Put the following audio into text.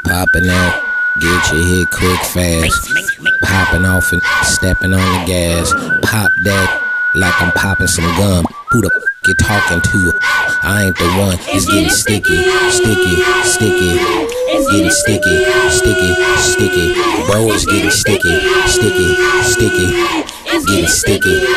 Popping out, get your hit quick fast. Popping off and stepping on the gas. Pop that like I'm popping some gum. Who the f you talking to? I ain't the one. It's getting sticky, sticky, sticky. Getting sticky, sticky, sticky. Bro, it's getting sticky.